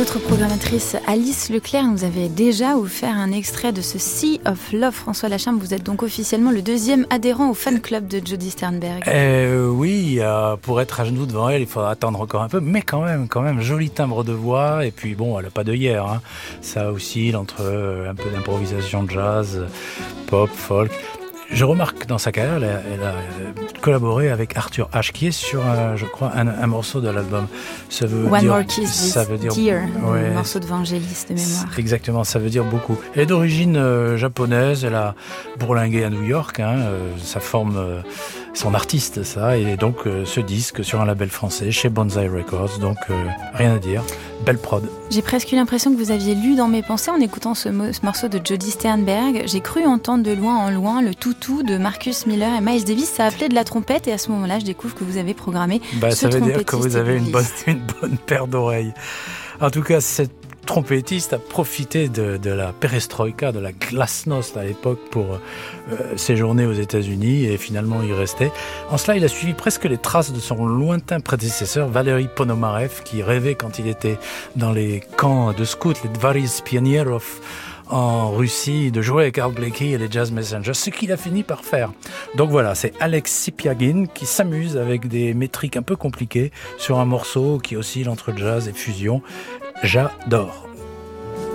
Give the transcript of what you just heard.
Notre programmatrice Alice Leclerc nous avait déjà offert un extrait de ce Sea of Love. François Lacharme, vous êtes donc officiellement le 2e adhérent au fan club de Jody Sternberg. Oui, pour être à genoux devant elle, il faudra attendre encore un peu, mais quand même, joli timbre de voix, et puis bon, elle n'a pas d'œillère, hein. Ça oscille entre un peu d'improvisation jazz, pop, folk. Je remarque dans sa carrière, elle a collaboré avec Arthur Ashe, qui est sur, je crois, un morceau de l'album. Ça veut One dire, More Kiss ça veut dire, Dear, ouais, un morceau de Vangelis de mémoire. Exactement, ça veut dire beaucoup. Elle est d'origine japonaise, elle a bourlingué à New York, ça forme son artiste, ça, et donc ce disque sur un label français, chez Banzai Records, donc rien à dire, belle prod. J'ai presque eu l'impression que vous aviez lu dans mes pensées en écoutant ce morceau de Jody Sternberg. J'ai cru entendre de loin en loin le toutou de Marcus Miller et Miles Davis. Ça appelait de la trompette et à ce moment-là, je découvre que vous avez programmé ça veut dire que vous avez une bonne paire d'oreilles. En tout cas, cette trompettiste a profité de la perestroïka, de la glasnost à l'époque pour séjourner aux États-Unis et finalement y rester. En cela, il a suivi presque les traces de son lointain prédécesseur, Valery Ponomarev, qui rêvait quand il était dans les camps de scouts, les Dvaris Pionierov, en Russie, de jouer avec Art Blakey et les Jazz Messengers, ce qu'il a fini par faire. Donc voilà, c'est Alex Sipiagin qui s'amuse avec des métriques un peu compliquées sur un morceau qui oscille entre jazz et fusion. J'adore.